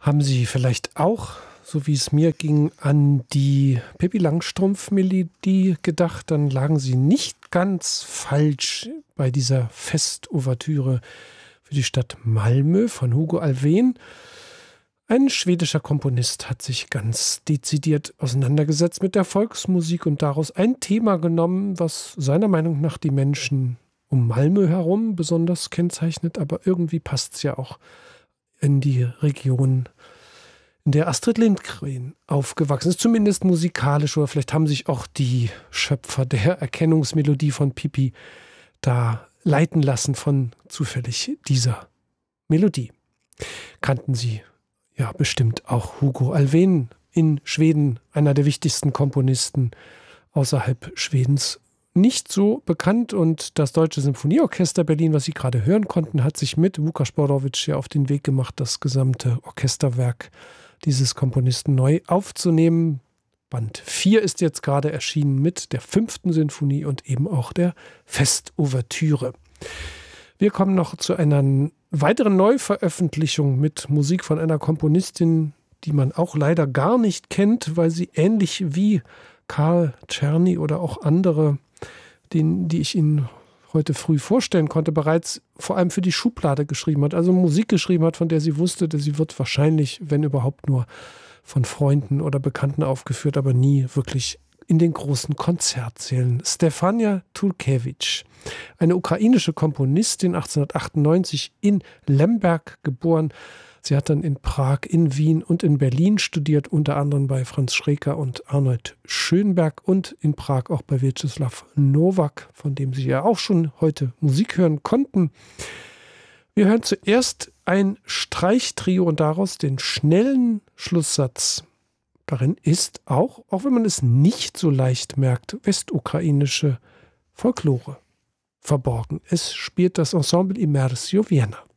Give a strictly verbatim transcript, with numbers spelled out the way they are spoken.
Haben Sie vielleicht auch, so wie es mir ging, an die Pippi Langstrumpf-Melodie gedacht? Dann lagen Sie nicht ganz falsch bei dieser Festouvertüre für die Stadt Malmö von Hugo Alfvén. Ein schwedischer Komponist hat sich ganz dezidiert auseinandergesetzt mit der Volksmusik und daraus ein Thema genommen, was seiner Meinung nach die Menschen um Malmö herum besonders kennzeichnet, aber irgendwie passt es ja auch in die Region, in der Astrid Lindgren aufgewachsen ist, zumindest musikalisch, oder vielleicht haben sich auch die Schöpfer der Erkennungsmelodie von Pippi da leiten lassen von zufällig dieser Melodie. Kannten Sie ja bestimmt auch Hugo Alfvén, in Schweden einer der wichtigsten Komponisten, außerhalb Schwedens nicht so bekannt, und das Deutsche Symphonieorchester Berlin, was Sie gerade hören konnten, hat sich mit Vukas Borowicz ja auf den Weg gemacht, das gesamte Orchesterwerk dieses Komponisten neu aufzunehmen. Band vier ist jetzt gerade erschienen mit der fünften Sinfonie und eben auch der Festouvertüre. Wir kommen noch zu einer weiteren Neuveröffentlichung mit Musik von einer Komponistin, die man auch leider gar nicht kennt, weil sie ähnlich wie Carl Czerny oder auch andere, den, die ich Ihnen heute früh vorstellen konnte, bereits vor allem für die Schublade geschrieben hat. Also Musik geschrieben hat, von der sie wusste, dass sie wird wahrscheinlich, wenn überhaupt, nur von Freunden oder Bekannten aufgeführt, aber nie wirklich in den großen Konzertsälen. Stefania Tulkevich, eine ukrainische Komponistin, achtzehnhundertachtundneunzig in Lemberg geboren. Sie hat dann in Prag, in Wien und in Berlin studiert, unter anderem bei Franz Schreker und Arnold Schönberg, und in Prag auch bei Wiaczesław Nowak, von dem Sie ja auch schon heute Musik hören konnten. Wir hören zuerst ein Streichtrio und daraus den schnellen Schlusssatz. Darin ist auch, auch wenn man es nicht so leicht merkt, westukrainische Folklore verborgen. Es spielt das Ensemble Immersio Vienna.